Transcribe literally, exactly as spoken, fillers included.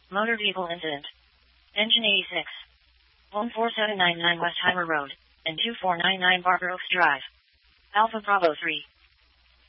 Motor vehicle incident. Engine eighty-six. one four seven nine nine West Highmer Road, and two four nine nine Barber Oaks Drive. Alpha Bravo three.